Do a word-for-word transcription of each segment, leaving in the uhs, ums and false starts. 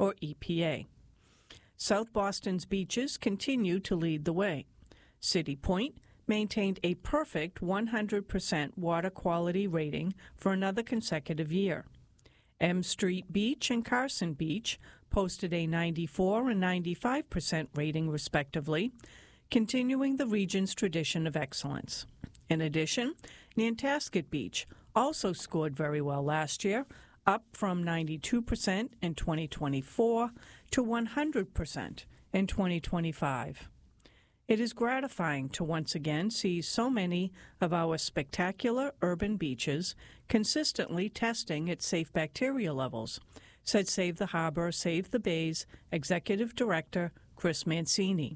or E P A. South Boston's beaches continue to lead the way. City Point maintained a perfect one hundred percent water quality rating for another consecutive year. M Street Beach and Carson Beach posted a ninety-four and ninety-five percent rating respectively, continuing the region's tradition of excellence. In addition, Nantasket Beach also scored very well last year, up from ninety-two percent in twenty twenty-four to one hundred percent in twenty twenty-five. It is gratifying to once again see so many of our spectacular urban beaches consistently testing at safe bacteria levels, said Save the Harbor, Save the Bays Executive Director Chris Mancini.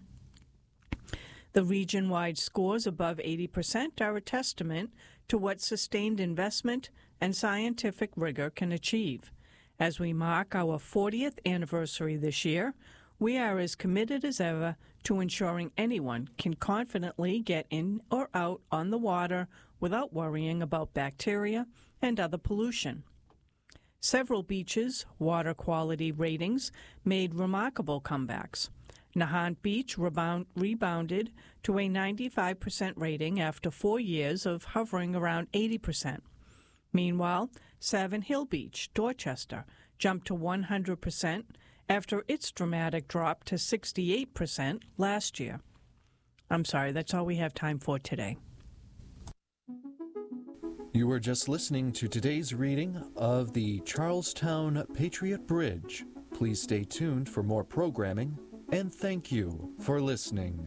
The region-wide scores above eighty percent are a testament to what sustained investment and scientific rigor can achieve. As we mark our fortieth anniversary this year, we are as committed as ever to ensuring anyone can confidently get in or out on the water without worrying about bacteria and other pollution. Several beaches' water quality ratings made remarkable comebacks. Nahant Beach rebound, rebounded to a ninety-five percent rating after four years of hovering around eighty percent. Meanwhile, Savin Hill Beach, Dorchester, jumped to one hundred percent after its dramatic drop to sixty-eight percent last year. I'm sorry, that's all we have time for today. You were just listening to today's reading of the Charlestown Patriot Bridge. Please stay tuned for more programming, and thank you for listening.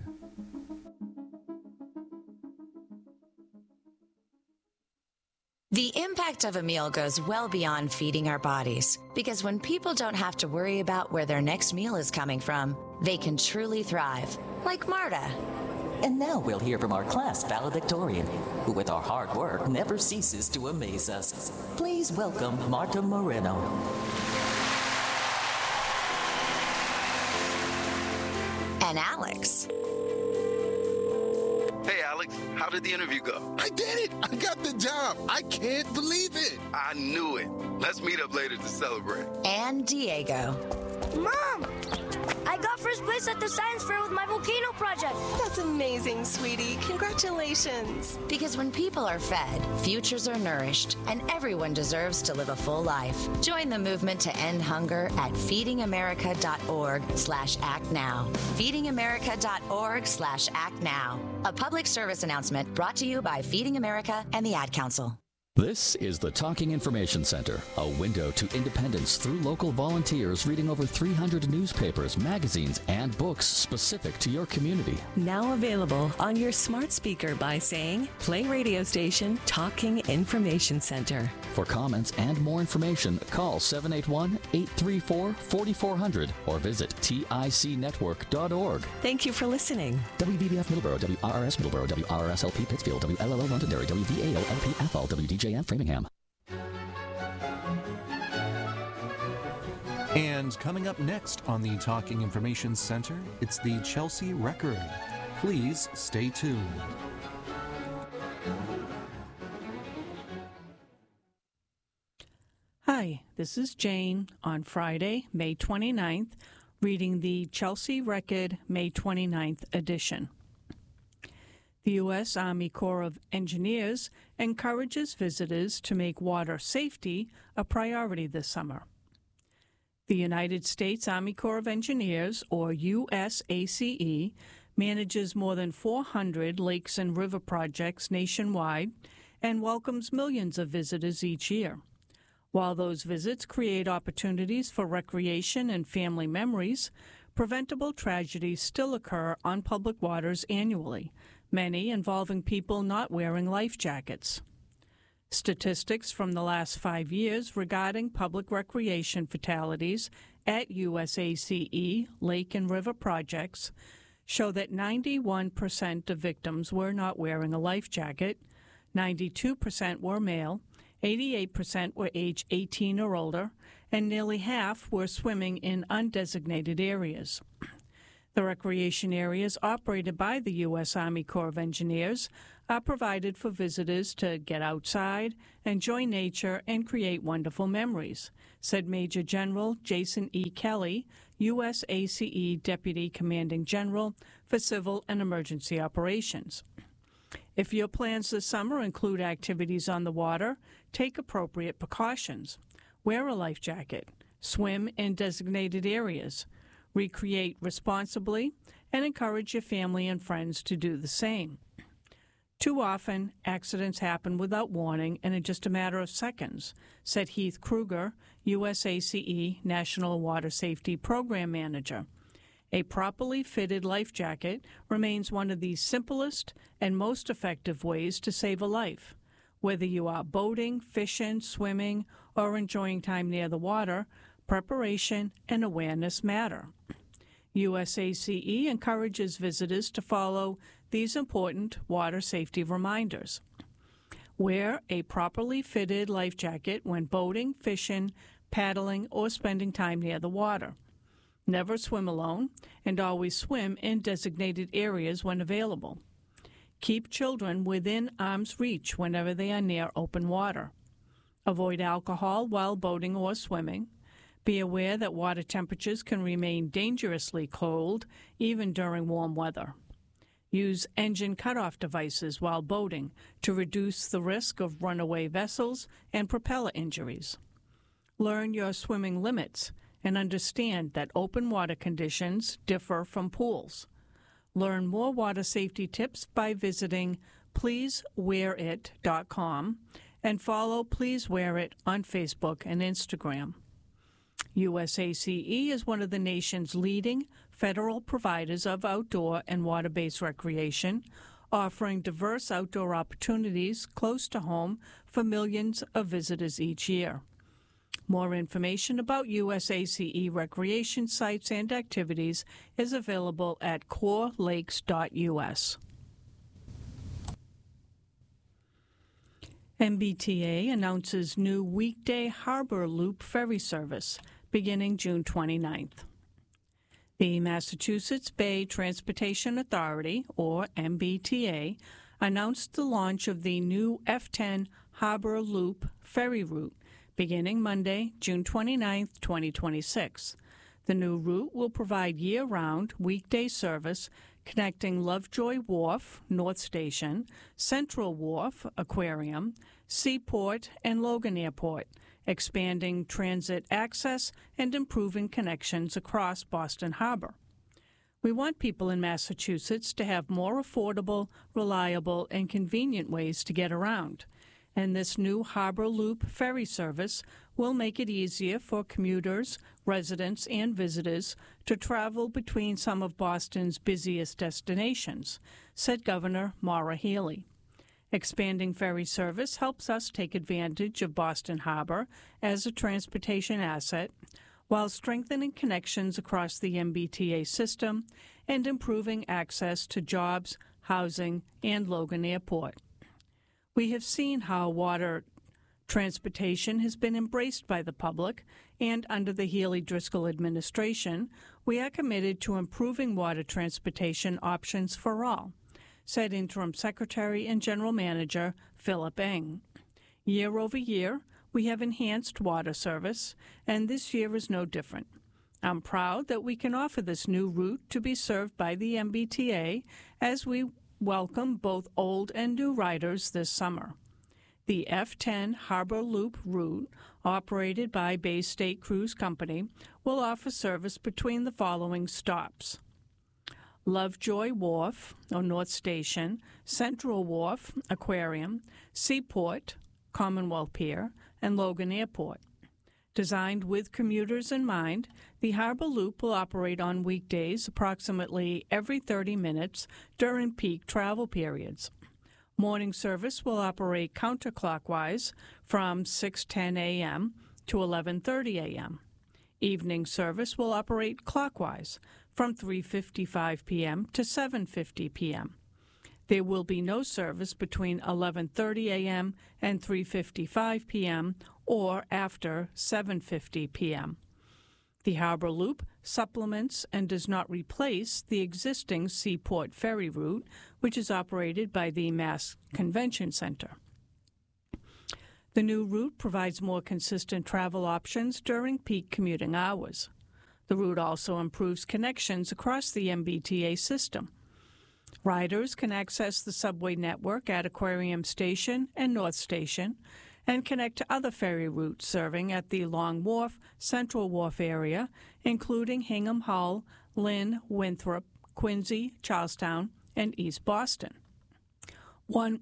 The impact of a meal goes well beyond feeding our bodies, because when people don't have to worry about where their next meal is coming from, they can truly thrive, like Marta. And now we'll hear from our class valedictorian, who with our hard work never ceases to amaze us. Please welcome Marta Moreno. And Alex. Hey, Alex, how did the interview go? I did it! I got the job! I can't believe it! I knew it. Let's meet up later to celebrate. And Diego. Mom! I got first place at the science fair with my volcano project. That's amazing, sweetie. Congratulations. Because when people are fed, futures are nourished, and everyone deserves to live a full life. Join the movement to end hunger at feedingamerica.org slash act now. feedingamerica.org slash act now. A public service announcement brought to you by Feeding America and the Ad Council. This is the Talking Information Center, a window to independence through local volunteers reading over three hundred newspapers, magazines, and books specific to your community. Now available on your smart speaker by saying, play radio station Talking Information Center. For comments and more information, call seven eight one, eight three four, four four zero zero or visit tic network dot org. Thank you for listening. W V B F Middleborough, W R R S Middleborough, W R R S L P Pittsfield, W L L O Londonderry, W V A O L P F L, W D J F Framingham. And coming up next on the Talking Information Center, it's the Chelsea Record. Please stay tuned. Hi, this is Jane on Friday, May twenty-ninth, reading the Chelsea Record May twenty-ninth edition. The U S Army Corps of Engineers encourages visitors to make water safety a priority this summer. The United States Army Corps of Engineers, or U S A C E, manages more than four hundred lakes and river projects nationwide and welcomes millions of visitors each year. While those visits create opportunities for recreation and family memories, preventable tragedies still occur on public waters annually, many involving people not wearing life jackets. Statistics from the last five years regarding public recreation fatalities at U S A C E lake and river projects show that ninety-one percent of victims were not wearing a life jacket, ninety-two percent were male, eighty-eight percent were age eighteen or older, and nearly half were swimming in undesignated areas. The recreation areas operated by the U S Army Corps of Engineers are provided for visitors to get outside, enjoy nature, and create wonderful memories, said Major General Jason E. Kelly, U S A C E Deputy Commanding General for Civil and Emergency Operations. If your plans this summer include activities on the water, take appropriate precautions. Wear a life jacket, swim in designated areas, recreate responsibly, and encourage your family and friends to do the same. Too often, accidents happen without warning and in just a matter of seconds, said Heath Kruger, U S A C E National Water Safety Program Manager. A properly fitted life jacket remains one of the simplest and most effective ways to save a life. Whether you are boating, fishing, swimming, or enjoying time near the water, preparation and awareness matter. U S A C E encourages visitors to follow these important water safety reminders. Wear a properly fitted life jacket when boating, fishing, paddling, or spending time near the water. Never swim alone, and always swim in designated areas when available. Keep children within arm's reach whenever they are near open water. Avoid alcohol while boating or swimming. Be aware that water temperatures can remain dangerously cold even during warm weather. Use engine cutoff devices while boating to reduce the risk of runaway vessels and propeller injuries. Learn your swimming limits and understand that open water conditions differ from pools. Learn more water safety tips by visiting please wear it dot com and follow Please Wear It on Facebook and Instagram. U S A C E is one of the nation's leading federal providers of outdoor and water-based recreation, offering diverse outdoor opportunities close to home for millions of visitors each year. More information about U S A C E recreation sites and activities is available at core lakes dot U S. M B T A announces new weekday Harbor Loop ferry service beginning June twenty-ninth. The Massachusetts Bay Transportation Authority, or M B T A, announced the launch of the new F ten Harbor Loop ferry route beginning Monday, June twenty-ninth, twenty twenty-six. The new route will provide year-round weekday service connecting Lovejoy Wharf, North Station, Central Wharf, Aquarium, Seaport, and Logan Airport, expanding transit access and improving connections across Boston Harbor. We want people in Massachusetts to have more affordable, reliable, and convenient ways to get around, and this new Harbor Loop ferry service will make it easier for commuters, residents, and visitors to travel between some of Boston's busiest destinations, said Governor Maura Healey. Expanding ferry service helps us take advantage of Boston Harbor as a transportation asset, while strengthening connections across the M B T A system and improving access to jobs, housing, and Logan Airport. We have seen how water transportation has been embraced by the public, and under the Healey-Driscoll administration, we are committed to improving water transportation options for all, said Interim Secretary and General Manager Philip Eng. Year over year, we have enhanced water service, and this year is no different. I'm proud that we can offer this new route to be served by the M B T A as we welcome both old and new riders this summer. The F ten Harbor Loop route, operated by Bay State Cruise Company, will offer service between the following stops: Lovejoy Wharf, or North Station, Central Wharf, Aquarium, Seaport, Commonwealth Pier, and Logan Airport. Designed with commuters in mind, the Harbor Loop will operate on weekdays approximately every thirty minutes during peak travel periods. Morning service will operate counterclockwise from six ten a.m. to eleven thirty a.m. Evening service will operate clockwise from three fifty-five p.m. to seven fifty p.m. There will be no service between eleven thirty a.m. and three fifty-five p.m. or after seven fifty p.m. The Harbor Loop supplements and does not replace the existing Seaport Ferry route, which is operated by the Mass Convention Center. The new route provides more consistent travel options during peak commuting hours. The route also improves connections across the M B T A system. Riders can access the subway network at Aquarium Station and North Station and connect to other ferry routes serving at the Long Wharf, Central Wharf area, including Hingham, Hull, Lynn, Winthrop, Quincy, Charlestown, and East Boston. One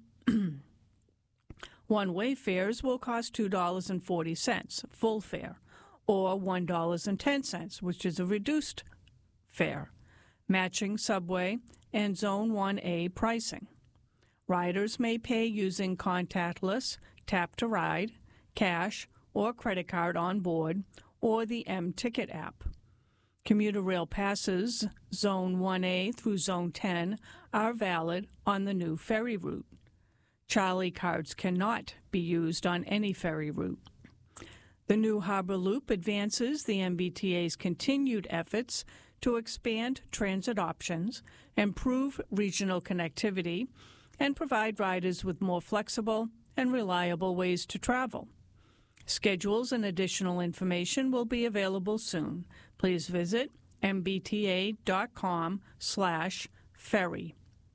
One-way fares will cost two dollars and forty cents, full fare, or one dollar and ten cents, which is a reduced fare, matching subway and Zone one A pricing. Riders may pay using contactless, tap to ride, cash, or credit card on board, or the M-Ticket app. Commuter rail passes, Zone one A through Zone ten, are valid on the new ferry route. Charlie cards cannot be used on any ferry route. The new Harbor Loop advances the M B T A's continued efforts to expand transit options, improve regional connectivity, and provide riders with more flexible and reliable ways to travel. Schedules and additional information will be available soon. Please visit mbta.com slash ferry.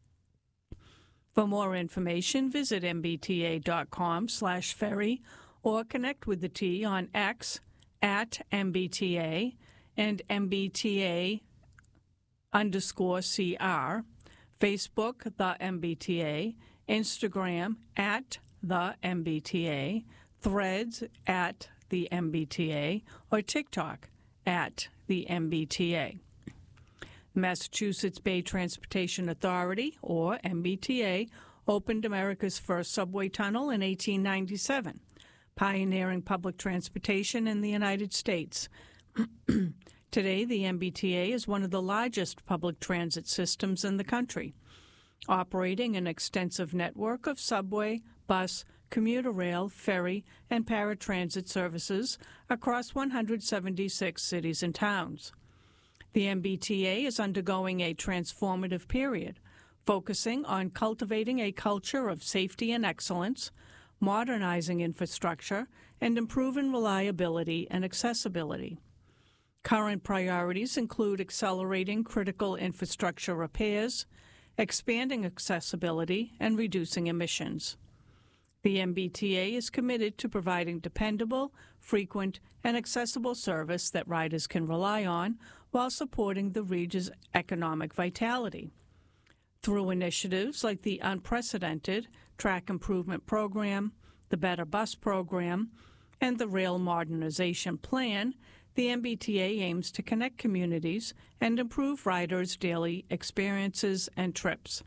For more information, visit mbta.com slash ferry or connect with the T on X at M B T A and M B T A underscore C R, Facebook, The M B T A, Instagram, at The M B T A, Threads, at The M B T A, or TikTok, at The M B T A. Massachusetts Bay Transportation Authority, or M B T A, opened America's first subway tunnel in eighteen ninety-seven, pioneering public transportation in the United States. Today, the M B T A is one of the largest public transit systems in the country, operating an extensive network of subway, bus, commuter rail, ferry, and paratransit services across one hundred seventy-six cities and towns. The M B T A is undergoing a transformative period, focusing on cultivating a culture of safety and excellence, modernizing infrastructure, and improving reliability and accessibility. Current priorities include accelerating critical infrastructure repairs, expanding accessibility, and reducing emissions. The M B T A is committed to providing dependable, frequent, and accessible service that riders can rely on while supporting the region's economic vitality. Through initiatives like the unprecedented Track Improvement Program, the Better Bus Program, and the Rail Modernization Plan, the M B T A aims to connect communities and improve riders' daily experiences and trips.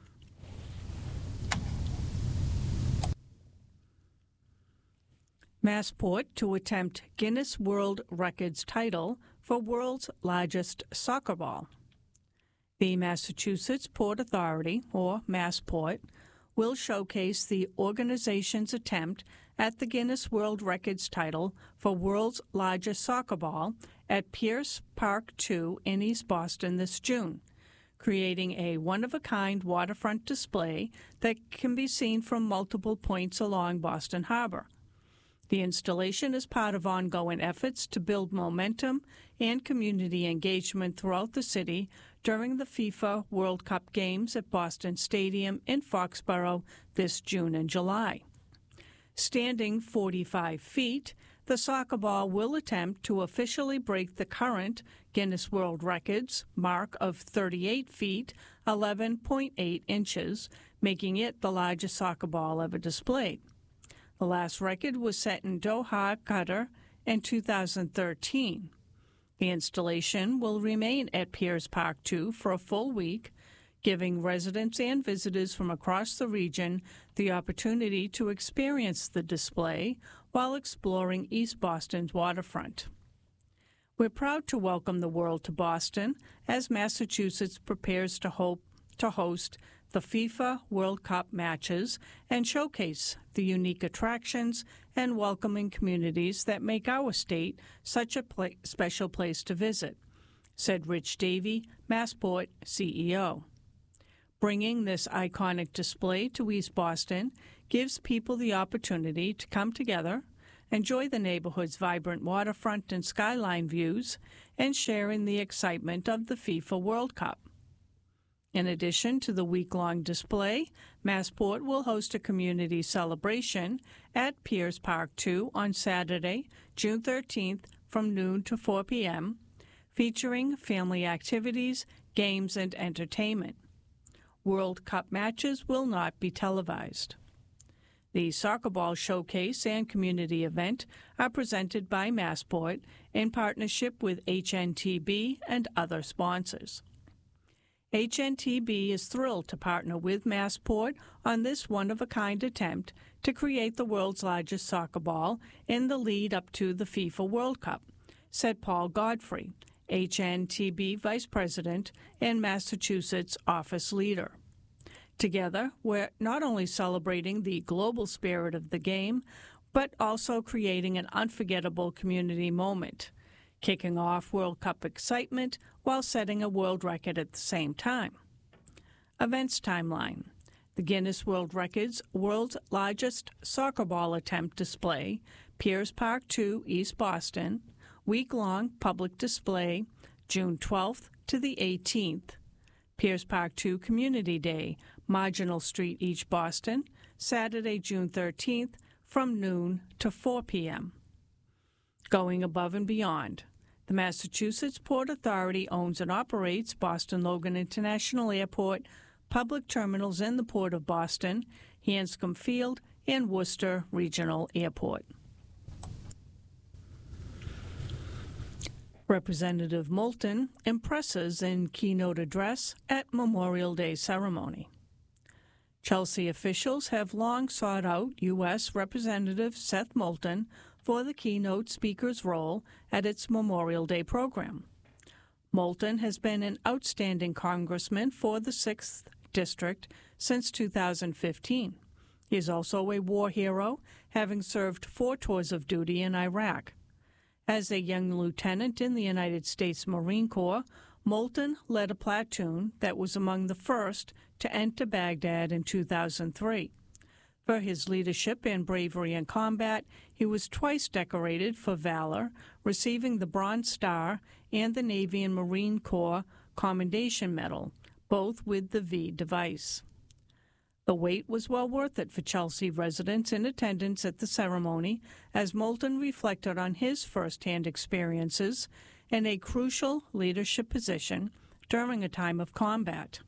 Massport to attempt Guinness World Records title for world's largest soccer ball. The Massachusetts Port Authority, or Massport, will showcase the organization's attempt at the Guinness World Records title for world's largest soccer ball at Pierce Park two in East Boston this June, creating a one-of-a-kind waterfront display that can be seen from multiple points along Boston Harbor. The installation is part of ongoing efforts to build momentum and community engagement throughout the city during the FIFA World Cup games at Boston Stadium in Foxborough this June and July. Standing forty-five feet, the soccer ball will attempt to officially break the current Guinness World Records mark of thirty-eight feet, eleven point eight inches, making it the largest soccer ball ever displayed. The last record was set in Doha, Qatar, in two thousand thirteen. The installation will remain at Pierce Park two for a full week, giving residents and visitors from across the region the opportunity to experience the display while exploring East Boston's waterfront. We're proud to welcome the world to Boston as Massachusetts prepares to hope, to host the FIFA World Cup matches and showcase the unique attractions and welcoming communities that make our state such a pla- special place to visit, said Rich Davey, Massport C E O. Bringing this iconic display to East Boston gives people the opportunity to come together, enjoy the neighborhood's vibrant waterfront and skyline views, and share in the excitement of the FIFA World Cup. In addition to the week-long display, Massport will host a community celebration at Piers Park two on Saturday, June thirteenth from noon to four p.m., featuring family activities, games, and entertainment. World Cup matches will not be televised. The Soccer Ball Showcase and Community Event are presented by Massport in partnership with H N T B and other sponsors. H N T B is thrilled to partner with Massport on this one-of-a-kind attempt to create the world's largest soccer ball in the lead up to the FIFA World Cup, said Paul Godfrey, H N T B Vice President and Massachusetts office leader. Together, we're not only celebrating the global spirit of the game, but also creating an unforgettable community moment, kicking off World Cup excitement while setting a world record at the same time. Events timeline. The Guinness World Records World's Largest Soccer Ball Attempt display, Piers Park two, East Boston, week-long public display, June twelfth to the eighteenth. Piers Park two Community Day, Marginal Street, East Boston, Saturday, June thirteenth, from noon to four p.m. Going above and beyond. The Massachusetts Port Authority owns and operates Boston Logan International Airport, public terminals in the Port of Boston, Hanscom Field, and Worcester Regional Airport. Representative Moulton impresses in keynote address at Memorial Day ceremony. Chelsea officials have long sought out U S Representative Seth Moulton for the keynote speaker's role at its Memorial Day program. Moulton has been an outstanding congressman for the sixth District since two thousand fifteen. He is also a war hero, having served four tours of duty in Iraq. As a young lieutenant in the United States Marine Corps, Moulton led a platoon that was among the first to enter Baghdad in two thousand three. For his leadership and bravery in combat, he was twice decorated for valor, receiving the Bronze Star and the Navy and Marine Corps Commendation Medal, both with the V device. The wait was well worth it for Chelsea residents in attendance at the ceremony, as Moulton reflected on his first-hand experiences in a crucial leadership position during a time of combat.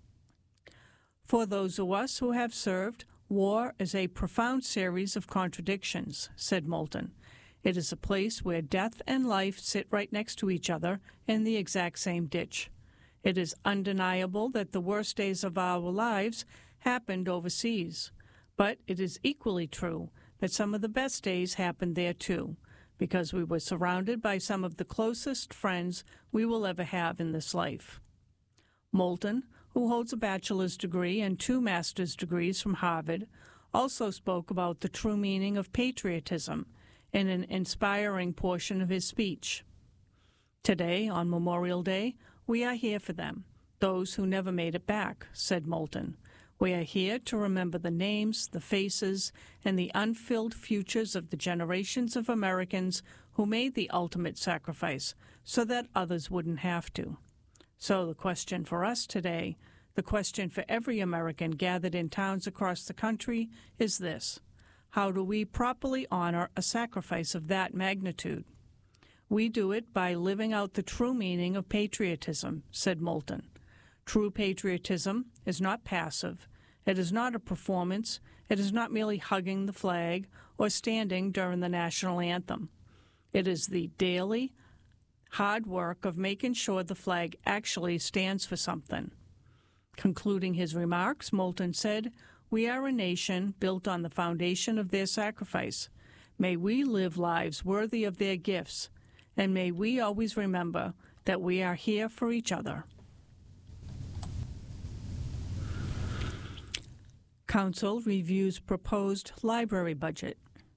For those of us who have served, war is a profound series of contradictions, said Moulton. It is a place where death and life sit right next to each other in the exact same ditch. It is undeniable that the worst days of our lives happened overseas, but it is equally true that some of the best days happened there too, because we were surrounded by some of the closest friends we will ever have in this life. Moulton, who holds a bachelor's degree and two master's degrees from Harvard, also spoke about the true meaning of patriotism in an inspiring portion of his speech. Today, on Memorial Day, we are here for them, those who never made it back, said Moulton. We are here to remember the names, the faces, and the unfilled futures of the generations of Americans who made the ultimate sacrifice so that others wouldn't have to. So the question for us today, the question for every American gathered in towns across the country, is this: how do we properly honor a sacrifice of that magnitude? We do it by living out the true meaning of patriotism, said Moulton. True patriotism is not passive. It is not a performance. It is not merely hugging the flag or standing during the national anthem. It is the daily, hard work of making sure the flag actually stands for something. Concluding his remarks, Moulton said, "We are a nation built on the foundation of their sacrifice. May we live lives worthy of their gifts, and may we always remember that we are here for each other." Council reviews proposed library budget.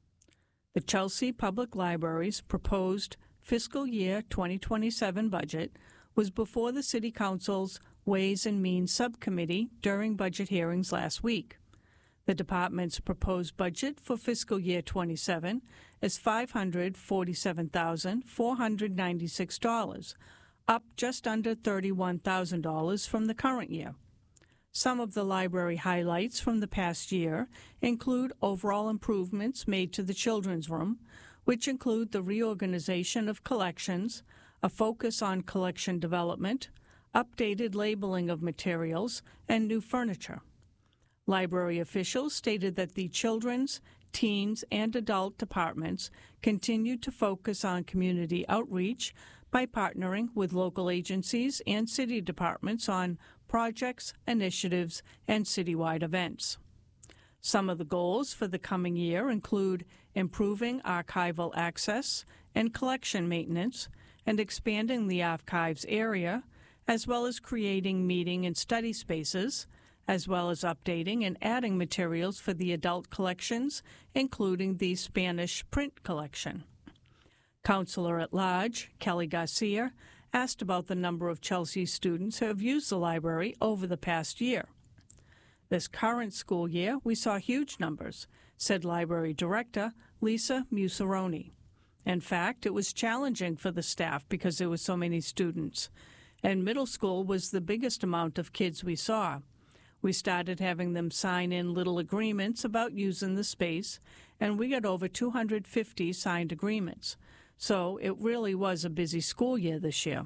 The Chelsea Public Library's proposed fiscal year twenty twenty-seven budget was before the City Council's Ways and Means Subcommittee during budget hearings last week. The department's proposed budget for fiscal year twenty-seven is five hundred forty-seven thousand four hundred ninety-six dollars, up just under thirty-one thousand dollars from the current year. Some of the library highlights from the past year include overall improvements made to the children's room, which include the reorganization of collections, a focus on collection development, updated labeling of materials, and new furniture. Library officials stated that the children's, teens, and adult departments continued to focus on community outreach by partnering with local agencies and city departments on projects, initiatives, and citywide events. Some of the goals for the coming year include improving archival access and collection maintenance and expanding the archives area, as well as creating meeting and study spaces, as well as updating and adding materials for the adult collections, including the Spanish print collection. Counselor at Large, Kelly Garcia, asked about the number of Chelsea students who have used the library over the past year. This current school year, we saw huge numbers, said Library Director Lisa Musaroni. In fact, it was challenging for the staff because there were so many students, and middle school was the biggest amount of kids we saw. We started having them sign in little agreements about using the space, and we got over two hundred fifty signed agreements. So it really was a busy school year this year.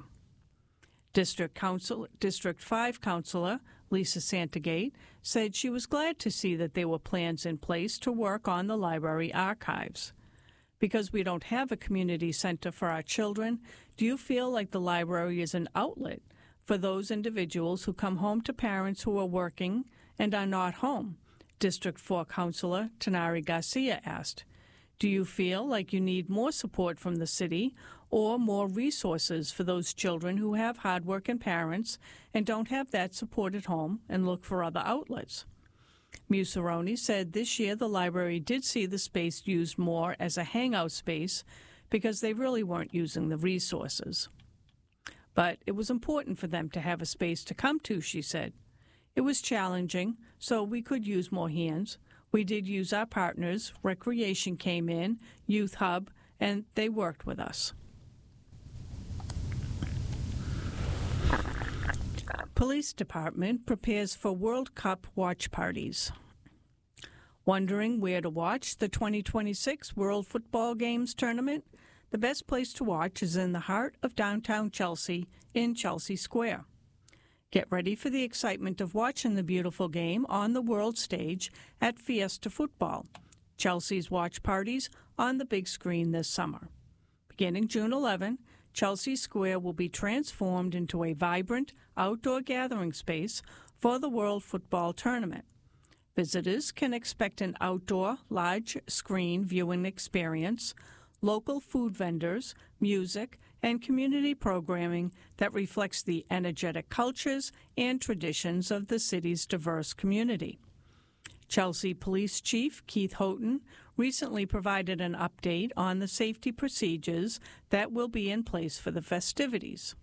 District Council, District five Councilor Lisa Santagate said she was glad to see that there were plans in place to work on the library archives. Because we don't have a community center for our children, do you feel like the library is an outlet for those individuals who come home to parents who are working and are not home? District four Councilor Tanari Garcia asked. Do you feel like you need more support from the city or more resources for those children who have hardworking parents and don't have that support at home and look for other outlets? Musaroni said this year the library did see the space used more as a hangout space because they really weren't using the resources. But it was important for them to have a space to come to, she said. It was challenging, so we could use more hands. We did use our partners. Recreation came in, Youth Hub, and they worked with us. Police Department prepares for World Cup watch parties. Wondering where to watch the twenty twenty-six World Football Games tournament? The best place to watch is in the heart of downtown Chelsea in Chelsea Square. Get ready for the excitement of watching the beautiful game on the world stage at Fiesta Football, Chelsea's watch parties on the big screen this summer. Beginning June eleventh, Chelsea Square will be transformed into a vibrant outdoor gathering space for the World Football Tournament. Visitors can expect an outdoor, large-screen viewing experience, local food vendors, music, and community programming that reflects the energetic cultures and traditions of the city's diverse community. Chelsea Police Chief Keith Houghton recently provided an update on the safety procedures that will be in place for the festivities.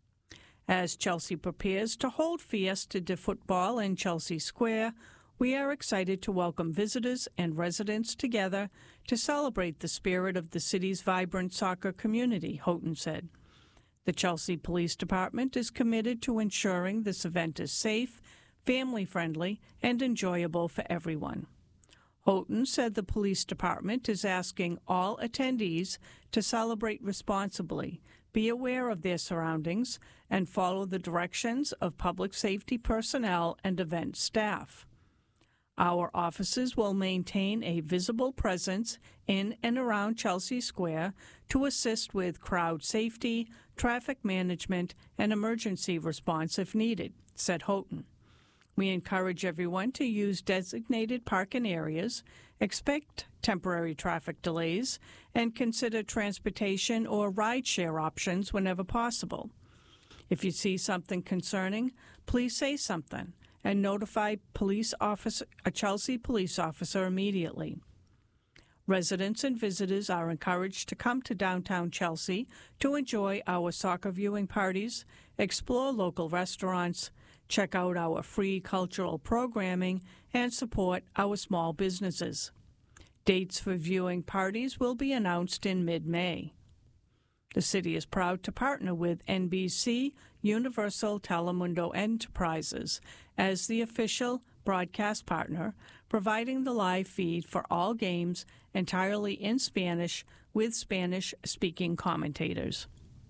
As Chelsea prepares to hold Fiesta de Football in Chelsea Square, we are excited to welcome visitors and residents together to celebrate the spirit of the city's vibrant soccer community, Houghton said. The Chelsea Police Department is committed to ensuring this event is safe, family-friendly, and enjoyable for everyone. Houghton said the police department is asking all attendees to celebrate responsibly, be aware of their surroundings, and follow the directions of public safety personnel and event staff. Our offices will maintain a visible presence in and around Chelsea Square to assist with crowd safety, traffic management, and emergency response if needed, said Houghton. We encourage everyone to use designated parking areas, expect temporary traffic delays, and consider transportation or rideshare options whenever possible. If you see something concerning, please say something, and notify police officer, a Chelsea police officer immediately. Residents and visitors are encouraged to come to downtown Chelsea to enjoy our soccer viewing parties, explore local restaurants, check out our free cultural programming, and support our small businesses. Dates for viewing parties will be announced in mid-May. The city is proud to partner with N B C Universal Telemundo Enterprises as the official broadcast partner, providing the live feed for all games entirely in Spanish with Spanish-speaking commentators.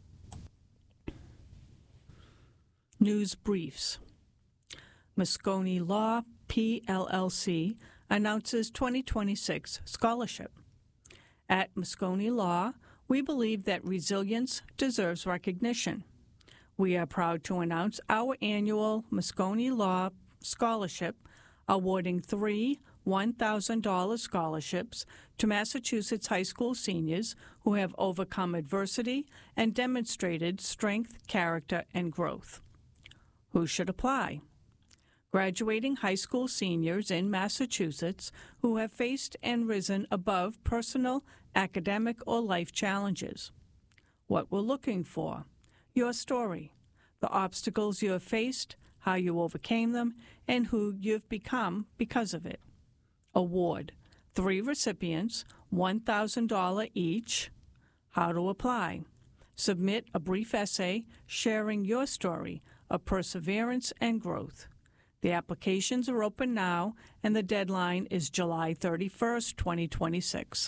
News briefs. Moscone Law, P L L C, announces twenty twenty-six scholarship. At Moscone Law, we believe that resilience deserves recognition. We are proud to announce our annual Moscone Law Scholarship, awarding three one thousand dollars scholarships to Massachusetts high school seniors who have overcome adversity and demonstrated strength, character, and growth. Who should apply? Graduating high school seniors in Massachusetts who have faced and risen above personal, academic, or life challenges. What we're looking for: your story, the obstacles you have faced, how you overcame them, and who you've become because of it. Award: three recipients, one thousand dollars each. How to apply: submit a brief essay sharing your story of perseverance and growth. The applications are open now, and the deadline is July thirty-first, twenty twenty-six.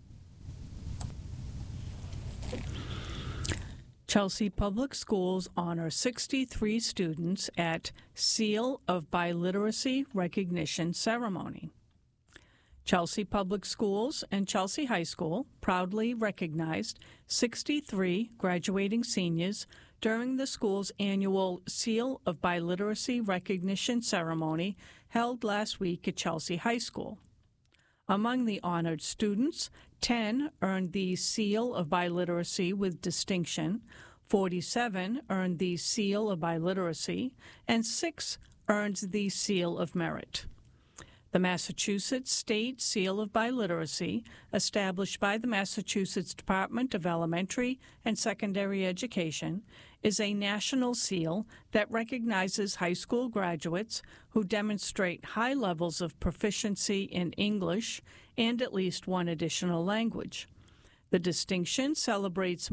Chelsea Public Schools honor sixty-three students at Seal of Biliteracy Recognition Ceremony. Chelsea Public Schools and Chelsea High School proudly recognized sixty-three graduating seniors during the school's annual Seal of Biliteracy Recognition Ceremony held last week at Chelsea High School. Among the honored students, ten earned the Seal of Biliteracy with distinction, forty-seven earned the Seal of Biliteracy, and six earned the Seal of Merit. The Massachusetts State Seal of Biliteracy, established by the Massachusetts Department of Elementary and Secondary Education, is a national seal that recognizes high school graduates who demonstrate high levels of proficiency in English and at least one additional language. The distinction celebrates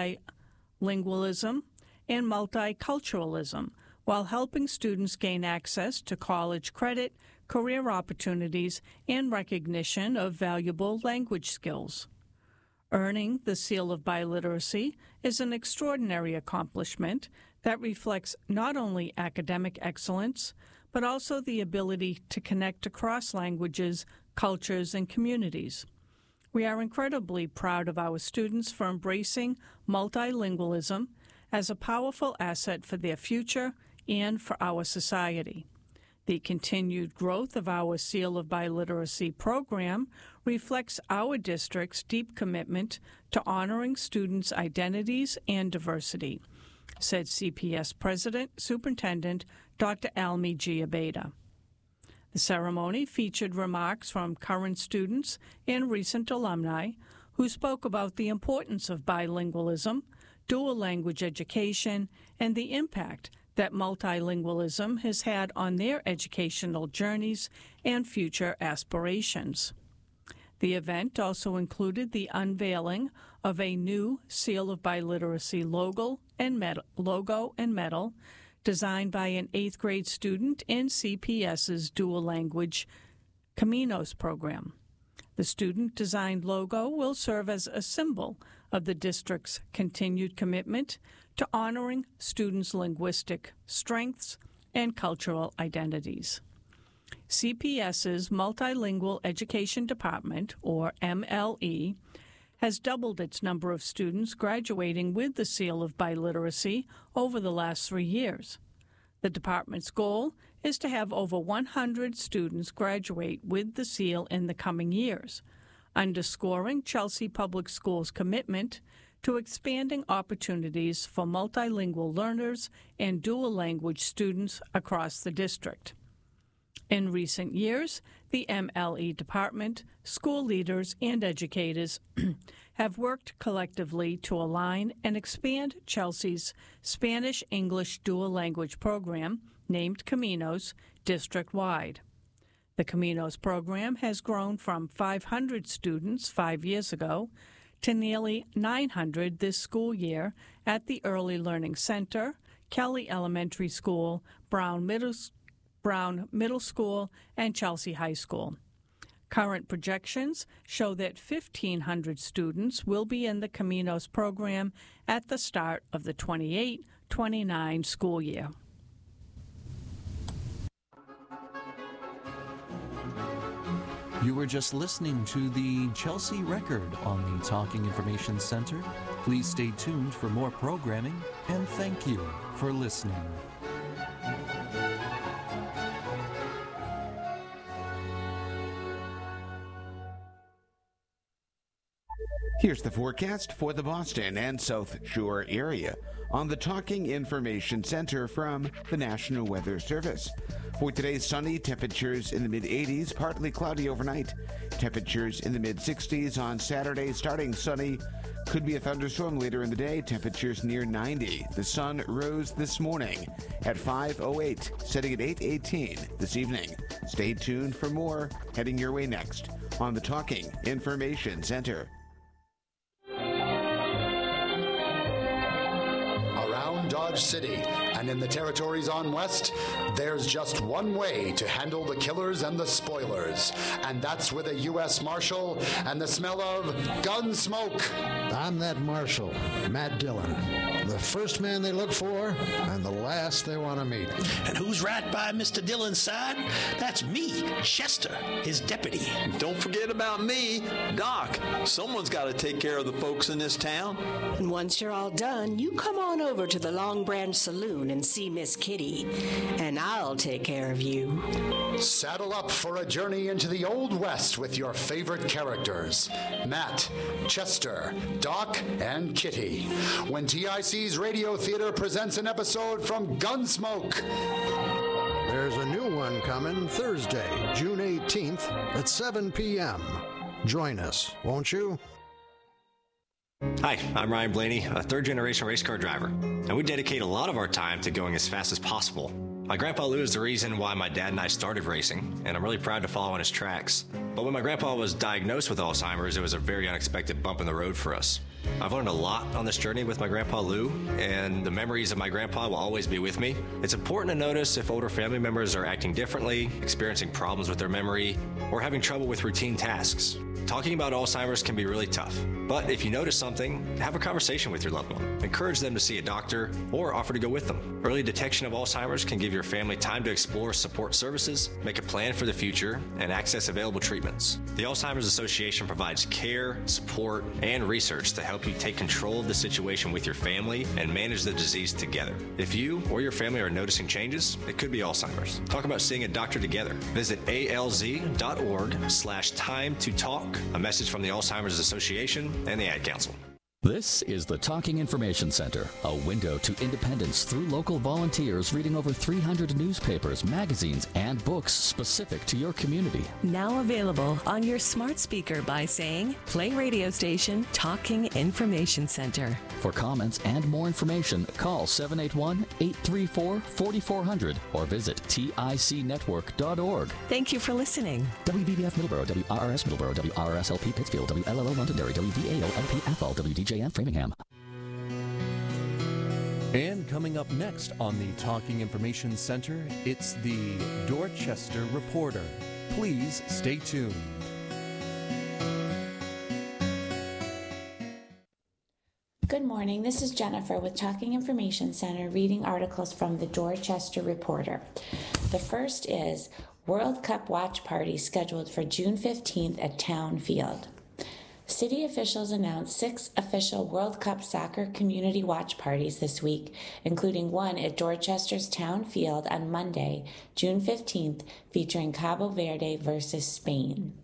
multilingualism and multiculturalism while helping students gain access to college credit, career opportunities, and recognition of valuable language skills. Earning the Seal of Biliteracy is an extraordinary accomplishment that reflects not only academic excellence, but also the ability to connect across languages, cultures, and communities. We are incredibly proud of our students for embracing multilingualism as a powerful asset for their future and for our society. The continued growth of our Seal of Biliteracy program reflects our district's deep commitment to honoring students' identities and diversity, said C P S President Superintendent Doctor Almi Giabeda. The ceremony featured remarks from current students and recent alumni who spoke about the importance of bilingualism, dual language education, and the impact that multilingualism has had on their educational journeys and future aspirations. The event also included the unveiling of a new Seal of Biliteracy logo and medal, logo and medal designed by an eighth grade student in C P S's dual language Caminos program. The student-designed logo will serve as a symbol of the district's continued commitment to honoring students' linguistic strengths and cultural identities. C P S's Multilingual Education Department, or M L E, has doubled its number of students graduating with the Seal of Biliteracy over the last three years. The department's goal is to have over one hundred students graduate with the seal in the coming years, underscoring Chelsea Public Schools' commitment to expanding opportunities for multilingual learners and dual language students across the district. In recent years, the M L E department, school leaders, and educators have worked collectively to align and expand Chelsea's Spanish-English dual language program, named Caminos, district-wide. The Caminos program has grown from five hundred students five years ago to nearly nine hundred this school year at the Early Learning Center, Kelly Elementary School, Brown Middle, Brown Middle School, and Chelsea High School. Current projections show that fifteen hundred students will be in the Caminos program at the start of the twenty-eight twenty-nine school year. You were just listening to the Chelsea Record on the Talking Information Center. Please stay tuned for more programming, and thank you for listening. Here's the forecast for the Boston and South Shore area on the Talking Information Center from the National Weather Service. For today's sunny, temperatures in the mid eighties, partly cloudy overnight. Temperatures in the mid sixties on Saturday, starting sunny. Could be a thunderstorm later in the day, temperatures near ninety. The sun rose this morning at five oh eight, setting at eight eighteen this evening. Stay tuned for more heading your way next on the Talking Information Center. Around Dodge City and in the territories on West, there's just one way to handle the killers and the spoilers, and that's with a U S Marshal and the smell of gun smoke. I'm that Marshal, Matt Dillon, the first man they look for and the last they want to meet. And who's right by Mister Dillon's side? That's me, Chester, his deputy. Don't forget about me, Doc. Someone's got to take care of the folks in this town. And once you're all done, you come on over to the Long Branch Saloon and see Miss Kitty, and I'll take care of you. Saddle up for a journey into the Old West with your favorite characters, Matt, Chester, Doc, and Kitty, when T I C's Radio Theater presents an episode from Gunsmoke. There's a new one coming Thursday, June eighteenth at seven p.m. Join us, won't you? Hi, I'm Ryan Blaney, a third-generation race car driver, and we dedicate a lot of our time to going as fast as possible. My grandpa Lou is the reason why my dad and I started racing, and I'm really proud to follow in his tracks. But when my grandpa was diagnosed with Alzheimer's, it was a very unexpected bump in the road for us. I've learned a lot on this journey with my grandpa Lou, and the memories of my grandpa will always be with me. It's important to notice if older family members are acting differently, experiencing problems with their memory, or having trouble with routine tasks. Talking about Alzheimer's can be really tough, but if you notice something, have a conversation with your loved one. Encourage them to see a doctor or offer to go with them. Early detection of Alzheimer's can give your family time to explore support services, make a plan for the future, and access available treatments. The Alzheimer's Association provides care, support, and research to help you take control of the situation with your family and manage the disease together. If you or your family are noticing changes, it could be Alzheimer's. Talk about seeing a doctor together. Visit alz.org slash time to talk. A message from the Alzheimer's Association and the Ad Council. This is the Talking Information Center, a window to independence through local volunteers reading over three hundred newspapers, magazines, and books specific to your community. Now available on your smart speaker by saying, play radio station Talking Information Center. For comments and more information, call seven eight one, eight three four, four four zero zero or visit T I C network dot org. Thank you for listening. W B B F Middleborough, W R R S Middleborough, W R R S L P Pittsfield, W L L O Londonderry, W V A O L P Athol, W D J M Framingham. And coming up next on the Talking Information Center, it's the Dorchester Reporter. Please stay tuned. Good morning, this is Jennifer with Talking Information Center reading articles from the Dorchester Reporter. The first is World Cup Watch Party scheduled for June fifteenth at Town Field. City officials announced six official World Cup soccer community watch parties this week, including one at Dorchester's Town Field on Monday, June fifteenth, featuring Cabo Verde versus Spain.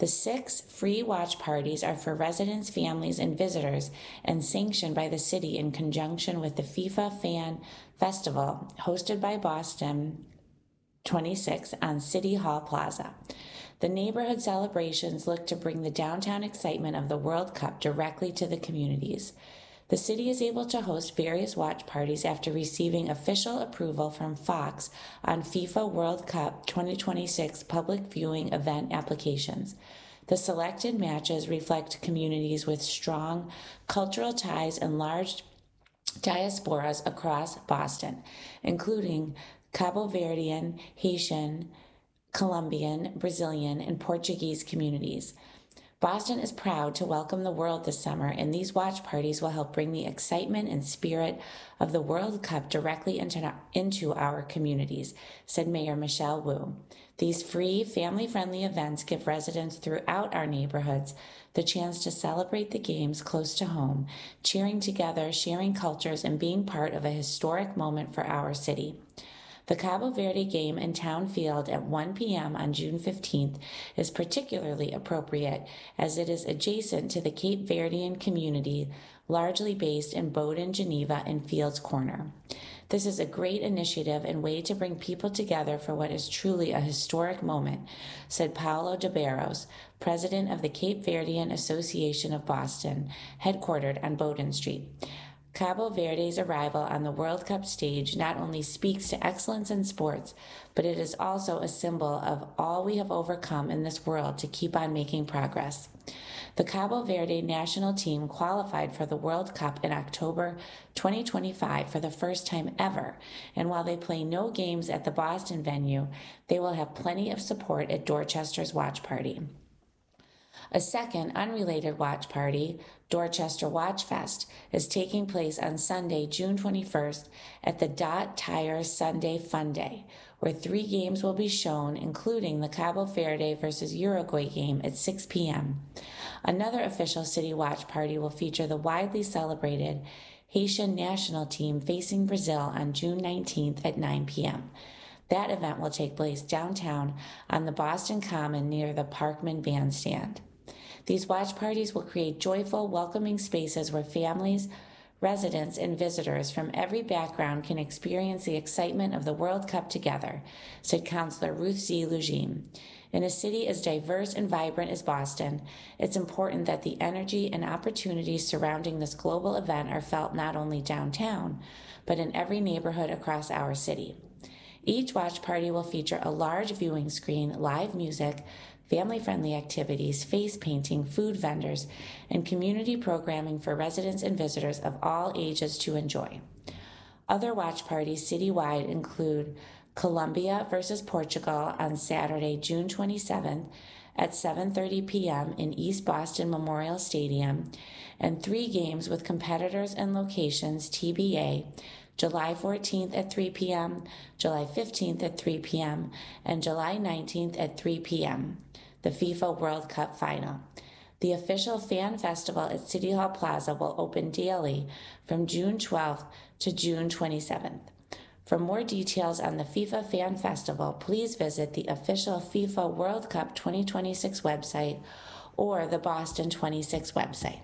The six free watch parties are for residents, families, and visitors and sanctioned by the city in conjunction with the FIFA Fan Festival hosted by Boston twenty-six on City Hall Plaza. The neighborhood celebrations look to bring the downtown excitement of the World Cup directly to the communities. The city is able to host various watch parties after receiving official approval from Fox on FIFA World Cup twenty twenty-six public viewing event applications. The selected matches reflect communities with strong cultural ties and large diasporas across Boston, including Cabo Verdean, Haitian, Colombian, Brazilian, and Portuguese communities. Boston is proud to welcome the world this summer, and these watch parties will help bring the excitement and spirit of the World Cup directly into, into our communities, said Mayor Michelle Wu. These free, family-friendly events give residents throughout our neighborhoods the chance to celebrate the games close to home, cheering together, sharing cultures, and being part of a historic moment for our city. The Cabo Verde game in Town Field at one p.m. on June fifteenth is particularly appropriate as it is adjacent to the Cape Verdean community, largely based in Bowdoin, Geneva, and Fields Corner. This is a great initiative and way to bring people together for what is truly a historic moment, said Paolo de Barros, president of the Cape Verdean Association of Boston, headquartered on Bowdoin Street. Cabo Verde's arrival on the World Cup stage not only speaks to excellence in sports, but it is also a symbol of all we have overcome in this world to keep on making progress. The Cabo Verde national team qualified for the World Cup in October twenty twenty-five for the first time ever, and while they play no games at the Boston venue, they will have plenty of support at Dorchester's watch party. A second, unrelated watch party, Dorchester Watch Fest, is taking place on Sunday, June twenty-first at the Dot Tire Sunday Fun Day, where three games will be shown, including the Cabo Verde versus Uruguay game at six p.m. Another official city watch party will feature the widely celebrated Haitian national team facing Brazil on June nineteenth at nine p.m. That event will take place downtown on the Boston Common near the Parkman Bandstand. These watch parties will create joyful, welcoming spaces where families, residents, and visitors from every background can experience the excitement of the World Cup together, said Councilor Ruth Z. Lugine. In a city as diverse and vibrant as Boston, it's important that the energy and opportunities surrounding this global event are felt not only downtown, but in every neighborhood across our city. Each watch party will feature a large viewing screen, live music, family-friendly activities, face painting, food vendors, and community programming for residents and visitors of all ages to enjoy. Other watch parties citywide include Colombia versus Portugal on Saturday, June twenty-seventh at seven thirty p.m. in East Boston Memorial Stadium, and three games with competitors and locations T B A, July fourteenth at three p.m., July fifteenth at three p.m., and July nineteenth at three p.m., the FIFA World Cup Final. The official fan festival at City Hall Plaza will open daily from June twelfth to June twenty-seventh. For more details on the FIFA Fan Festival, please visit the official FIFA World Cup twenty twenty-six website or the Boston twenty-six website.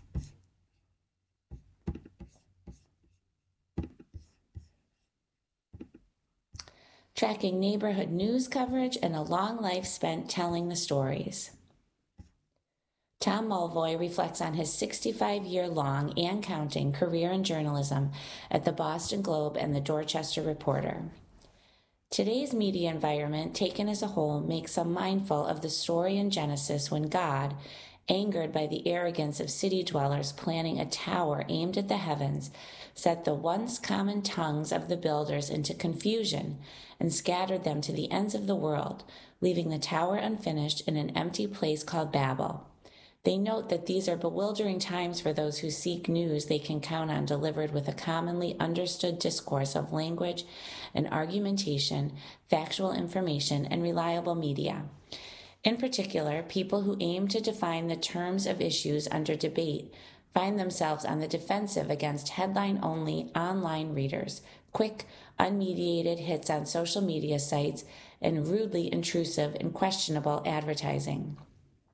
Tracking neighborhood news coverage and a long life spent telling the stories. Tom Mulvoy reflects on his sixty-five-year-long and counting career in journalism at the Boston Globe and the Dorchester Reporter. Today's media environment, taken as a whole, makes us mindful of the story in Genesis when God, angered by the arrogance of city dwellers planning a tower aimed at the heavens, set the once common tongues of the builders into confusion and scattered them to the ends of the world, leaving the tower unfinished in an empty place called Babel. They note that these are bewildering times for those who seek news they can count on delivered with a commonly understood discourse of language and argumentation, factual information, and reliable media. In particular, people who aim to define the terms of issues under debate find themselves on the defensive against headline-only online readers, quick, unmediated hits on social media sites, and rudely intrusive and questionable advertising.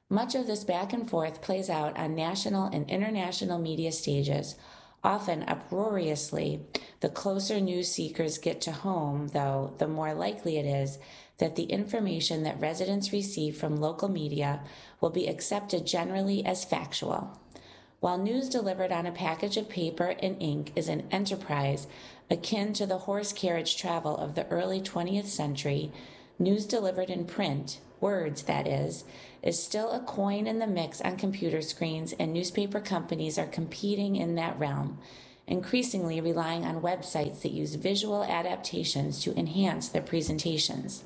Much of this back and forth plays out on national and international media stages, often uproariously. The closer news seekers get to home, though, the more likely it is that the information that residents receive from local media will be accepted generally as factual. While news delivered on a package of paper and ink is an enterprise akin to the horse carriage travel of the early twentieth century, news delivered in print, words that is, is still a coin in the mix on computer screens, and newspaper companies are competing in that realm, increasingly relying on websites that use visual adaptations to enhance their presentations.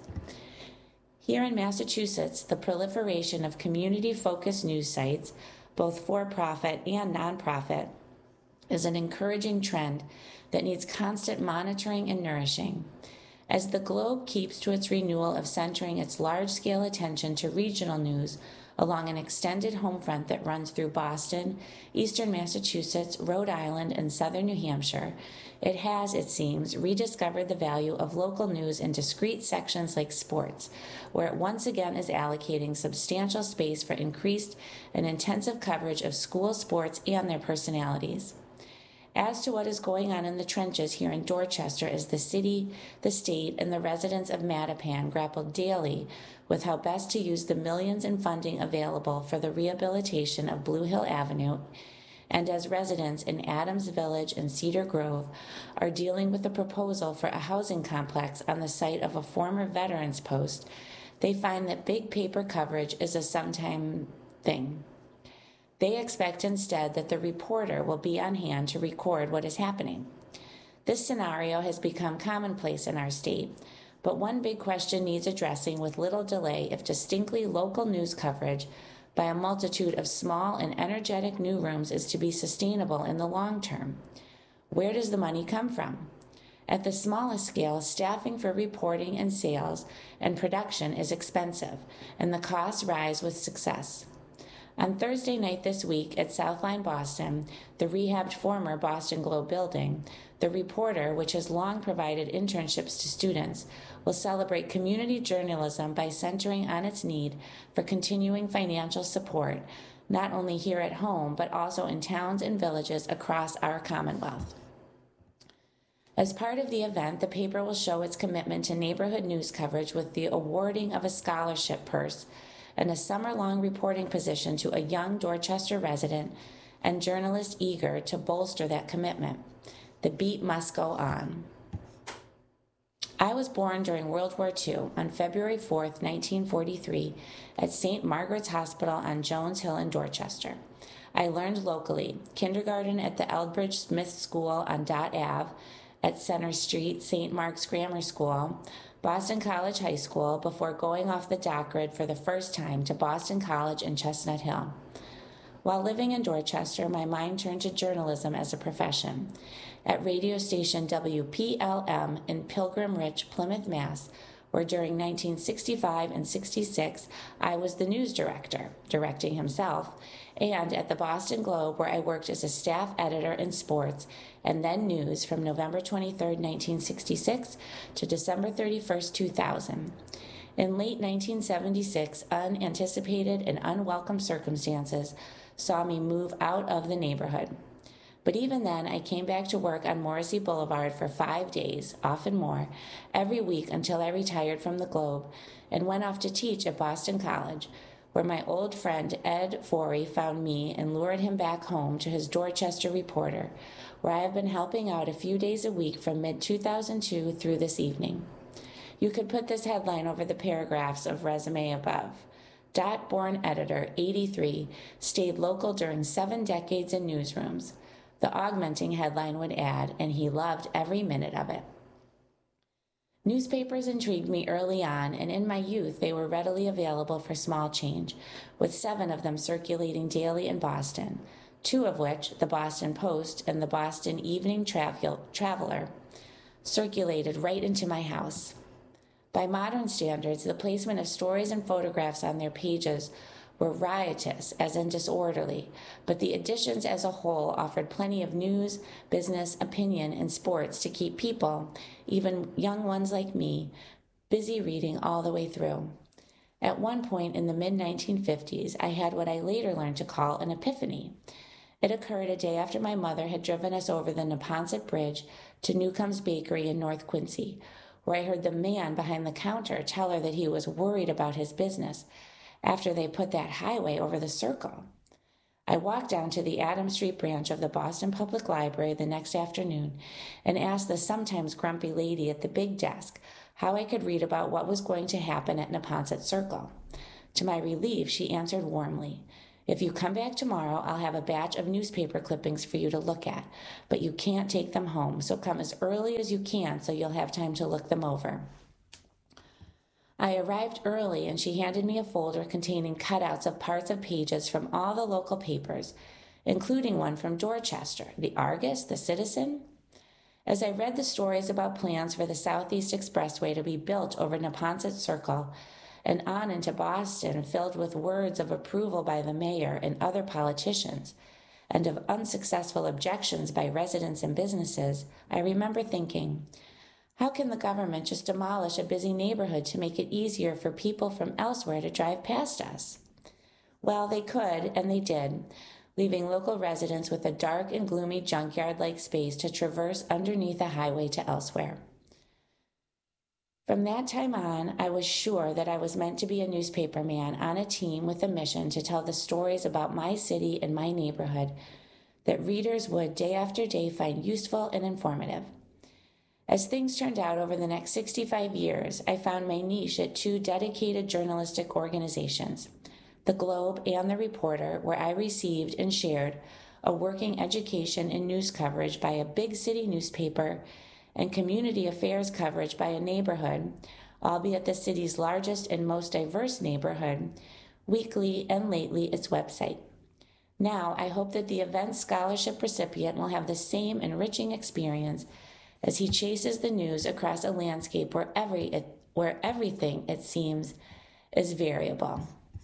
Here in Massachusetts, the proliferation of community-focused news sites, both for-profit and nonprofit, is an encouraging trend that needs constant monitoring and nourishing. As the Globe keeps to its renewal of centering its large-scale attention to regional news along an extended home front that runs through Boston, eastern Massachusetts, Rhode Island, and southern New Hampshire, it has, it seems, rediscovered the value of local news in discrete sections like sports, where it once again is allocating substantial space for increased and intensive coverage of school sports and their personalities. As to what is going on in the trenches here in Dorchester as the city, the state, and the residents of Mattapan grapple daily with how best to use the millions in funding available for the rehabilitation of Blue Hill Avenue, and as residents in Adams Village and Cedar Grove are dealing with the proposal for a housing complex on the site of a former veterans post, they find that big paper coverage is a sometime thing. They expect instead that the reporter will be on hand to record what is happening. This scenario has become commonplace in our state, but one big question needs addressing with little delay if distinctly local news coverage by a multitude of small and energetic newsrooms is to be sustainable in the long term. Where does the money come from? At the smallest scale, staffing for reporting and sales and production is expensive, and the costs rise with success. On Thursday night this week at Southline Boston, the rehabbed former Boston Globe building, the Reporter, which has long provided internships to students, will celebrate community journalism by centering on its need for continuing financial support, not only here at home, but also in towns and villages across our Commonwealth. As part of the event, the paper will show its commitment to neighborhood news coverage with the awarding of a scholarship purse and a summer-long reporting position to a young Dorchester resident and journalist eager to bolster that commitment. The beat must go on. I was born during World War Two on February fourth, nineteen forty-three, at Saint Margaret's Hospital on Jones Hill in Dorchester. I learned locally, kindergarten at the Elbridge Smith School on Dot Avenue, at Center Street, Saint Mark's Grammar School, Boston College High School, before going off the dock grid for the first time to Boston College in Chestnut Hill. While living in Dorchester, my mind turned to journalism as a profession. At radio station W P L M in Pilgrim Rich, Plymouth, Mass., where during nineteen sixty-five and sixty-six I was the news director, directing himself, and at the Boston Globe, where I worked as a staff editor in sports and then news from November twenty-third, nineteen sixty-six to December thirty-first, two thousand. In late nineteen seventy-six, unanticipated and unwelcome circumstances saw me move out of the neighborhood. But even then, I came back to work on Morrissey Boulevard for five days, often more, every week until I retired from the Globe and went off to teach at Boston College, where my old friend Ed Forey found me and lured him back home to his Dorchester Reporter, where I have been helping out a few days a week from mid two thousand two through this evening. You could put this headline over the paragraphs of resume above. Dot-born editor, eighty-three, stayed local during seven decades in newsrooms. The augmenting headline would add, and he loved every minute of it. Newspapers intrigued me early on, and in my youth they were readily available for small change, with seven of them circulating daily in Boston, two of which, the Boston Post and the Boston Evening Travel- Traveler, circulated right into my house. By modern standards, the placement of stories and photographs on their pages were riotous, as in disorderly, but the editions as a whole offered plenty of news, business, opinion, and sports to keep people, even young ones like me, busy reading all the way through. At one point in the mid nineteen fifties, I had what I later learned to call an epiphany. It occurred a day after my mother had driven us over the Neponset Bridge to Newcomb's Bakery in North Quincy, where I heard the man behind the counter tell her that he was worried about his business after they put that highway over the circle. I walked down to the Adams Street branch of the Boston Public Library the next afternoon and asked the sometimes grumpy lady at the big desk how I could read about what was going to happen at Neponset Circle. To my relief, she answered warmly, "If you come back tomorrow, I'll have a batch of newspaper clippings for you to look at, but you can't take them home, so come as early as you can so you'll have time to look them over." I arrived early and she handed me a folder containing cutouts of parts of pages from all the local papers, including one from Dorchester, the Argus, the Citizen. As I read the stories about plans for the Southeast Expressway to be built over Neponset Circle and on into Boston, filled with words of approval by the mayor and other politicians, and of unsuccessful objections by residents and businesses, I remember thinking, how can the government just demolish a busy neighborhood to make it easier for people from elsewhere to drive past us? Well, they could, and they did, leaving local residents with a dark and gloomy junkyard-like space to traverse underneath a highway to elsewhere. From that time on, I was sure that I was meant to be a newspaper man on a team with a mission to tell the stories about my city and my neighborhood that readers would day after day find useful and informative. As things turned out over the next sixty-five years, I found my niche at two dedicated journalistic organizations, the Globe and the Reporter, where I received and shared a working education and news coverage by a big city newspaper and community affairs coverage by a neighborhood, albeit the city's largest and most diverse neighborhood, weekly and lately its website. Now, I hope that the event scholarship recipient will have the same enriching experience as he chases the news across a landscape where every it, where everything, it seems, is variable.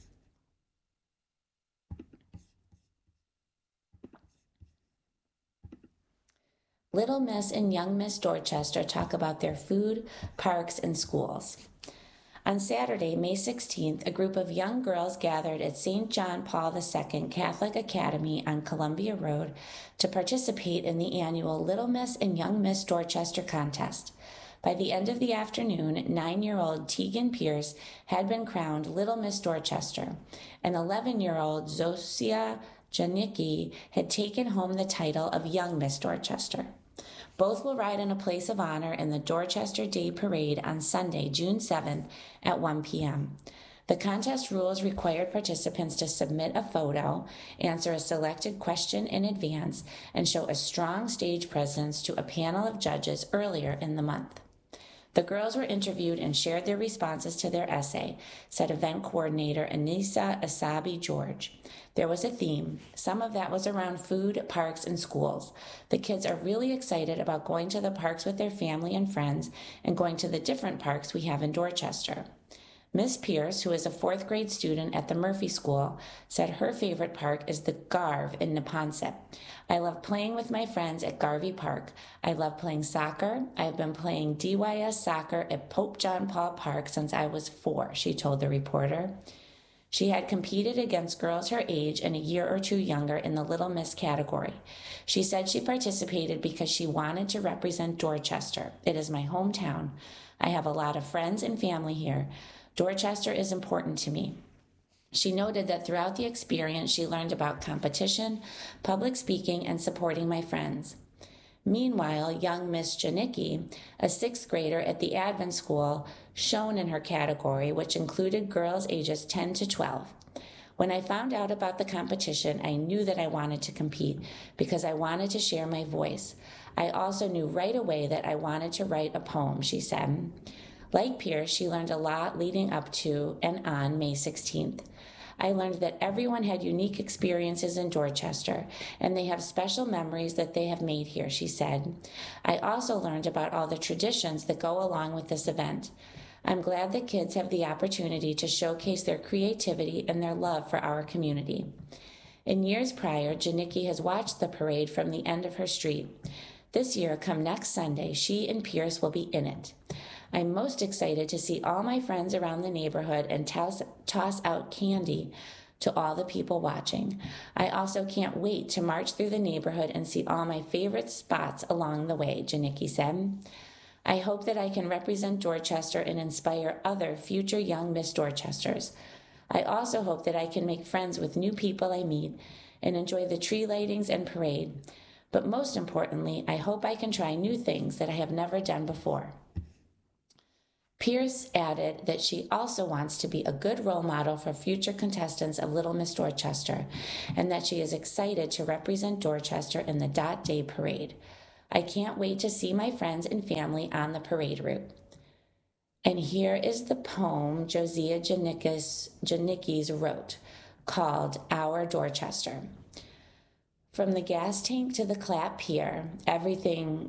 Little Miss and Young Miss Dorchester talk about their food, parks, and schools. On Saturday, May sixteenth, a group of young girls gathered at Saint John Paul the Second Catholic Academy on Columbia Road to participate in the annual Little Miss and Young Miss Dorchester contest. By the end of the afternoon, nine-year-old Tegan Pierce had been crowned Little Miss Dorchester, and eleven-year-old Zosia Janicki had taken home the title of Young Miss Dorchester. Both will ride in a place of honor in the Dorchester Day Parade on Sunday, June seventh at one p.m. The contest rules required participants to submit a photo, answer a selected question in advance, and show a strong stage presence to a panel of judges earlier in the month. The girls were interviewed and shared their responses to their essay, said event coordinator Anissa Asabi George. There was a theme. Some of that was around food, parks, and schools. The kids are really excited about going to the parks with their family and friends and going to the different parks we have in Dorchester. Miss Pierce, who is a fourth grade student at the Murphy School, said her favorite park is the Garv in Neponset. I love playing with my friends at Garvey Park. I love playing soccer. I have been playing D Y S soccer at Pope John Paul Park since I was four, she told the reporter. She had competed against girls her age and a year or two younger in the Little Miss category. She said she participated because she wanted to represent Dorchester. It is my hometown. I have a lot of friends and family here. Dorchester is important to me. She noted that throughout the experience, she learned about competition, public speaking, and supporting my friends. Meanwhile, young Miss Janicki, a sixth grader at the Advent School, shone in her category, which included girls ages ten to twelve. When I found out about the competition, I knew that I wanted to compete because I wanted to share my voice. I also knew right away that I wanted to write a poem, she said. Like Pierce, she learned a lot leading up to and on May sixteenth. I learned that everyone had unique experiences in Dorchester, and they have special memories that they have made here, she said. I also learned about all the traditions that go along with this event. I'm glad that kids have the opportunity to showcase their creativity and their love for our community. In years prior, Janicki has watched the parade from the end of her street. This year, come next Sunday, she and Pierce will be in it. I'm most excited to see all my friends around the neighborhood and toss, toss out candy to all the people watching. I also can't wait to march through the neighborhood and see all my favorite spots along the way, Janicki said. I hope that I can represent Dorchester and inspire other future young Miss Dorchesters. I also hope that I can make friends with new people I meet and enjoy the tree lightings and parade. But most importantly, I hope I can try new things that I have never done before. Pierce added that she also wants to be a good role model for future contestants of Little Miss Dorchester, and that she is excited to represent Dorchester in the Dot Day Parade. I can't wait to see my friends and family on the parade route. And here is the poem Josiah Janicki's wrote, called Our Dorchester. From the gas tank to the clap pier, everything,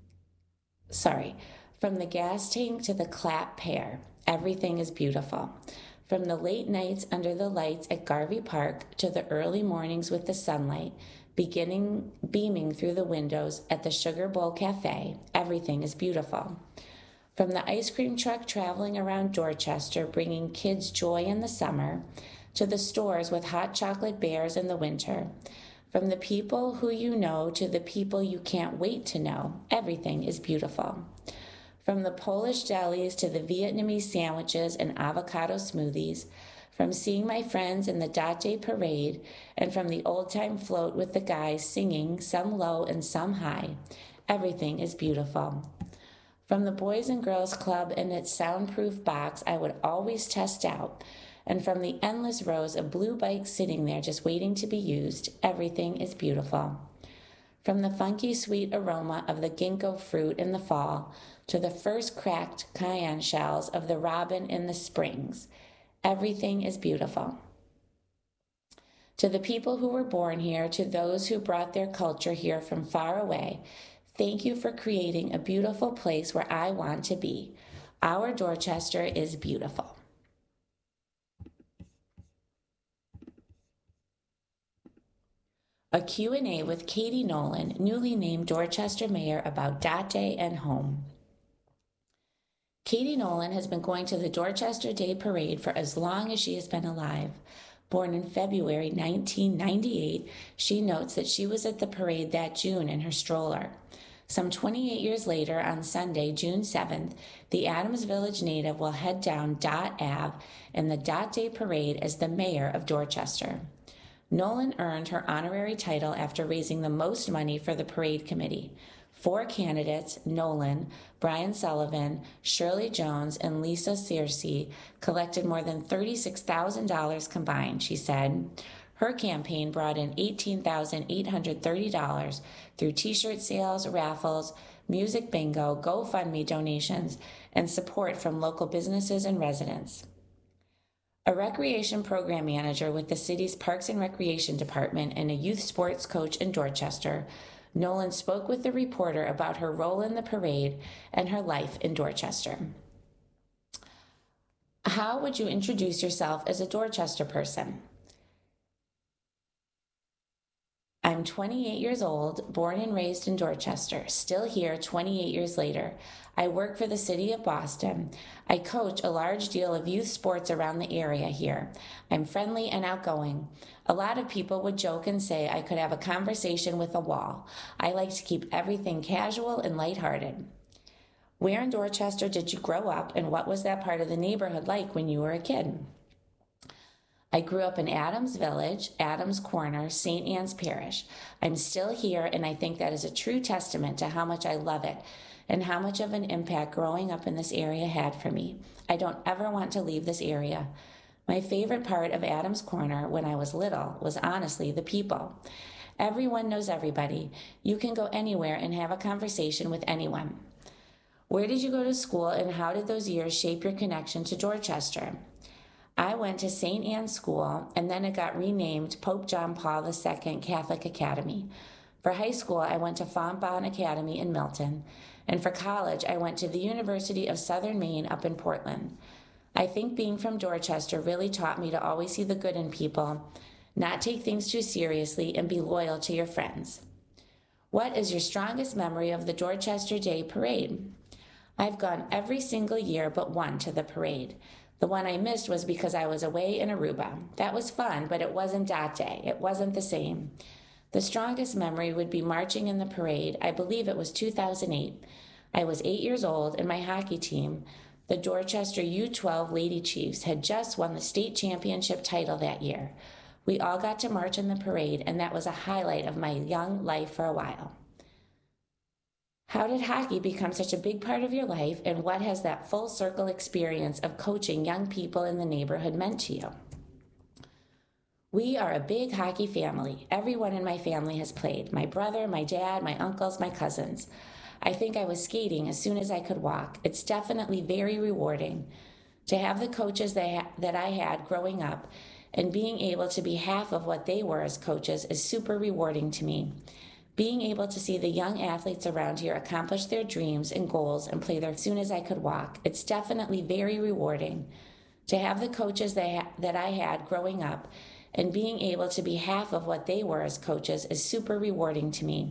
sorry, From the gas tank to the clap pair, everything is beautiful. From the late nights under the lights at Garvey Park to the early mornings with the sunlight beginning beaming through the windows at the Sugar Bowl Cafe, everything is beautiful. From the ice cream truck traveling around Dorchester, bringing kids joy in the summer, to the stores with hot chocolate bears in the winter. From the people who you know to the people you can't wait to know, everything is beautiful. From the Polish delis to the Vietnamese sandwiches and avocado smoothies, from seeing my friends in the Dot Day Parade, and from the old-time float with the guys singing, some low and some high, everything is beautiful. From the Boys and Girls Club and its soundproof box I would always test out, and from the endless rows of blue bikes sitting there just waiting to be used, everything is beautiful. From the funky sweet aroma of the ginkgo fruit in the fall to the first cracked cayenne shells of the robin in the springs, everything is beautiful. To the people who were born here, to those who brought their culture here from far away, thank you for creating a beautiful place where I want to be. Our Dorchester is beautiful. A Q and A with Katie Nolan, newly named Dorchester Mayor, about Dot Day and home. Katie Nolan has been going to the Dorchester Day Parade for as long as she has been alive. Born in February nineteen ninety-eight, she notes that she was at the parade that June in her stroller. Some twenty-eight years later, on Sunday, June seventh, the Adams Village native will head down Dot Avenue in the Dot Day Parade as the mayor of Dorchester. Nolan earned her honorary title after raising the most money for the parade committee. Four candidates, Nolan, Brian Sullivan, Shirley Jones, and Lisa Searcy, collected more than thirty-six thousand dollars combined, she said. Her campaign brought in eighteen thousand eight hundred thirty dollars through t-shirt sales, raffles, music bingo, GoFundMe donations, and support from local businesses and residents. A recreation program manager with the city's Parks and Recreation Department and a youth sports coach in Dorchester, Nolan spoke with the reporter about her role in the parade and her life in Dorchester. How would you introduce yourself as a Dorchester person? I'm twenty-eight years old, born and raised in Dorchester, still here twenty-eight years later. I work for the city of Boston. I coach a large deal of youth sports around the area here. I'm friendly and outgoing. A lot of people would joke and say I could have a conversation with a wall. I like to keep everything casual and lighthearted. Where in Dorchester did you grow up, and what was that part of the neighborhood like when you were a kid? I grew up in Adams Village, Adams Corner, Saint Anne's Parish. I'm still here, and I think that is a true testament to how much I love it and how much of an impact growing up in this area had for me. I don't ever want to leave this area. My favorite part of Adams Corner when I was little was honestly the people. Everyone knows everybody. You can go anywhere and have a conversation with anyone. Where did you go to school, and how did those years shape your connection to Dorchester? I went to Saint Anne's School, and then it got renamed Pope John Paul the Second Catholic Academy. For high school, I went to Fontbonne Academy in Milton, and for college, I went to the University of Southern Maine up in Portland. I think being from Dorchester really taught me to always see the good in people, not take things too seriously, and be loyal to your friends. What is your strongest memory of the Dorchester Day Parade? I've gone every single year but one to the parade. The one I missed was because I was away in Aruba. That was fun, but it wasn't that day. It wasn't the same. The strongest memory would be marching in the parade. I believe it was two thousand eight. I was eight years old, and my hockey team, the Dorchester U twelve Lady Chiefs, had just won the state championship title that year. We all got to march in the parade, and that was a highlight of my young life for a while. How did hockey become such a big part of your life, and what has that full circle experience of coaching young people in the neighborhood meant to you? We are a big hockey family. Everyone in my family has played. My brother, my dad, my uncles, my cousins. I think I was skating as soon as I could walk. It's definitely very rewarding to have the coaches that I had growing up, and being able to be half of what they were as coaches is super rewarding to me. Being able to see the young athletes around here accomplish their dreams and goals and play there as soon as I could walk, it's definitely very rewarding to have the coaches that, that I had growing up, and being able to be half of what they were as coaches is super rewarding to me.